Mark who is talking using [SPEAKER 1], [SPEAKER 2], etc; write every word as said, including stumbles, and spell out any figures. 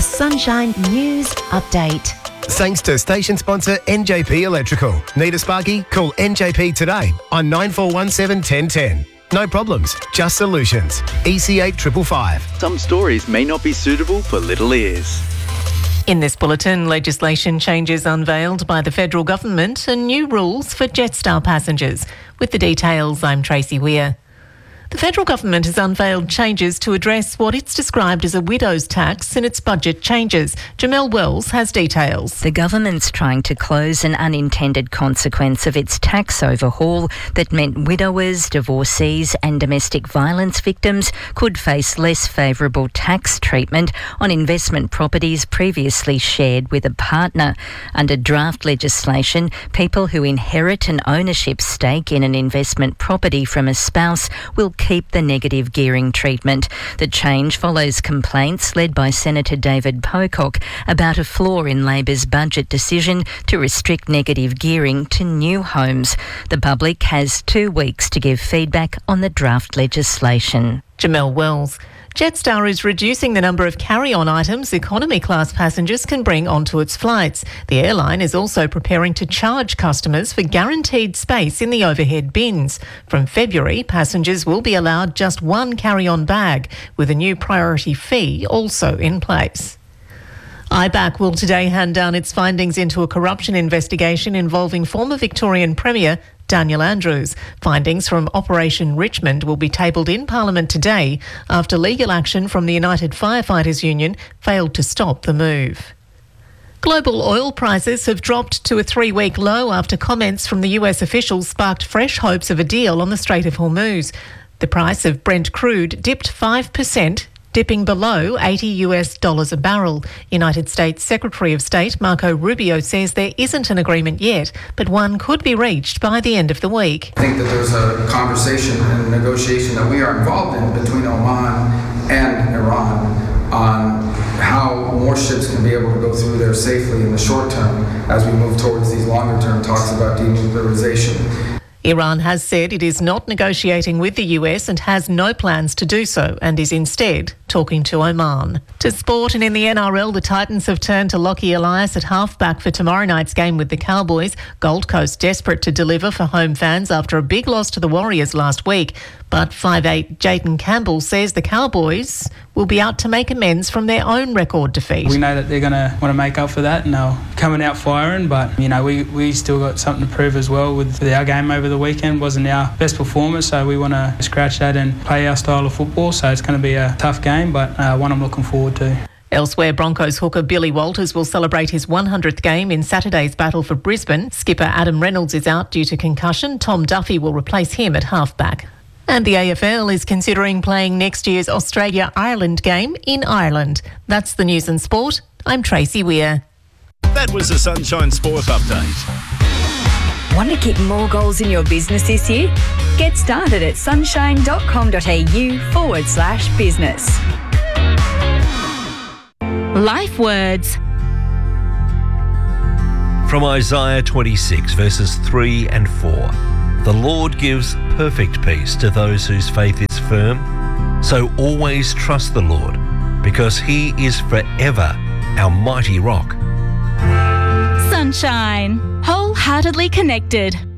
[SPEAKER 1] Sunshine News Update.
[SPEAKER 2] Thanks to station sponsor N J P Electrical. Need a sparky? Call N J P today on nine four one seven, one zero one zero. No problems, just solutions. E C eight five five five.
[SPEAKER 3] Some stories may not be suitable for little ears.
[SPEAKER 4] In this bulletin, legislation changes unveiled by the federal government and new rules for Jetstar passengers. With the details, I'm Tracy Weir. The federal government has unveiled changes to address what it's described as a widow's tax in its budget changes. Jamelle Wells has details.
[SPEAKER 5] The government's trying to close an unintended consequence of its tax overhaul that meant widowers, divorcees and domestic violence victims could face less favourable tax treatment on investment properties previously shared with a partner. Under draft legislation, people who inherit an ownership stake in an investment property from a spouse will keep the negative gearing treatment. The change follows complaints led by Senator David Pocock about a flaw in Labor's budget decision to restrict negative gearing to new homes. The public has two weeks to give feedback on the draft legislation.
[SPEAKER 4] Jamelle Wells. Jetstar is reducing the number of carry-on items economy class passengers can bring onto its flights. The airline is also preparing to charge customers for guaranteed space in the overhead bins. From February, passengers will be allowed just one carry-on bag, with a new priority fee also in place. I B A C will today hand down its findings into a corruption investigation involving former Victorian Premier Daniel Andrews. Findings from Operation Richmond will be tabled in Parliament today after legal action from the United Firefighters Union failed to stop the move. Global oil prices have dropped to a three-week low after comments from the U S officials sparked fresh hopes of a deal on the Strait of Hormuz. The price of Brent crude dipped five percent, dipping below eighty US dollars a barrel. United States Secretary of State Marco Rubio says there isn't an agreement yet, but one could be reached by the end of the week.
[SPEAKER 6] I think that there's a conversation and negotiation that we are involved in between Oman and Iran on how more ships can be able to go through there safely in the short term as we move towards these longer term talks about denuclearization.
[SPEAKER 4] Iran has said it is not negotiating with the U S and has no plans to do so, and is instead talking to Oman. To sport, and in the N R L, the Titans have turned to Lockie Elias at halfback for tomorrow night's game with the Cowboys. Gold Coast desperate to deliver for home fans after a big loss to the Warriors last week. But five eight Jayden Campbell says the Cowboys will be out to make amends from their own record defeat.
[SPEAKER 7] We know that they're going to want to make up for that, and they're coming out firing, but you know we, we still got something to prove as well. With, with our game over the weekend wasn't our best performance, so we want to scratch that and play our style of football. So it's going to be a tough game, but uh, one I'm looking forward to.
[SPEAKER 4] Elsewhere, Broncos hooker Billy Walters will celebrate his one hundredth game in Saturday's battle for Brisbane. Skipper Adam Reynolds is out due to concussion. Tom Duffy will replace him at halfback. And the A F L is considering playing next year's Australia-Ireland game in Ireland. That's the news and sport. I'm Tracy Weir.
[SPEAKER 8] That was a Sunshine Sport Update.
[SPEAKER 9] Want to kick more goals in your business this year? Get started at sunshine.com.au forward slash business.
[SPEAKER 10] Life words.
[SPEAKER 11] From Isaiah twenty-six, verses three and four. The Lord gives perfect peace to those whose faith is firm. So always trust the Lord, because He is forever our mighty rock.
[SPEAKER 10] Sunshine. Wholeheartedly connected.